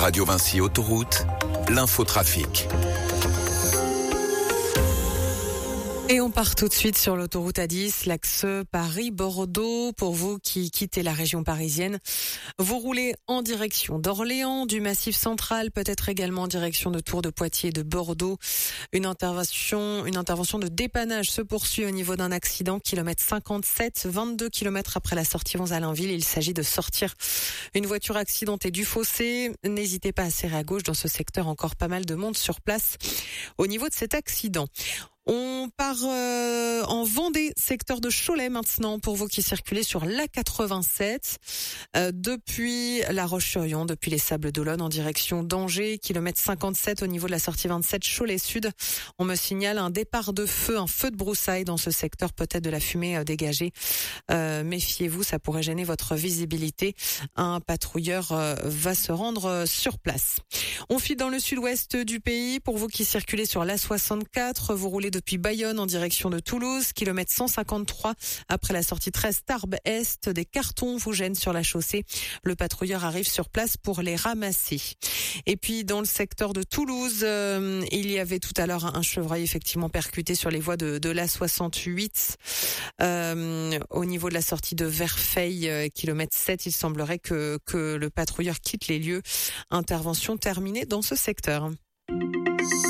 Radio Vinci Autoroute, l'infotrafic. Et on part tout de suite sur l'autoroute A10, l'axe Paris-Bordeaux. Pour vous qui quittez la région parisienne, vous roulez en direction d'Orléans, du Massif central, peut-être également en direction de Tours, de Poitiers, de Bordeaux. Une intervention de dépannage se poursuit au niveau d'un accident, kilomètre 57, 22 km après la sortie Vons-Allainville. Il s'agit de sortir une voiture accidentée du fossé. N'hésitez pas à serrer à gauche dans ce secteur, encore pas mal de monde sur place au niveau de cet accident. On part en Vendée, secteur de Cholet maintenant, pour vous qui circulez sur l'A87, depuis La Roche-sur-Yon, depuis les Sables d'Olonne en direction d'Angers, kilomètre 57 au niveau de la sortie 27 Cholet Sud. On me signale un départ de feu, un feu de broussailles dans ce secteur, peut-être de la fumée dégagée. Méfiez-vous, ça pourrait gêner votre visibilité. Un patrouilleur va se rendre sur place. On file dans le sud-ouest du pays, pour vous qui circulez sur l'A64, vous roulez depuis Bayonne en direction de Toulouse, kilomètre 153 après la sortie 13 Tarbes Est. Des cartons vous gênent sur la chaussée. Le patrouilleur arrive sur place pour les ramasser. Et puis dans le secteur de Toulouse, il y avait tout à l'heure un chevreuil effectivement percuté sur les voies de l'A68 au niveau de la sortie de Verfeil, kilomètre 7. Il semblerait que le patrouilleur quitte les lieux. Intervention terminée dans ce secteur.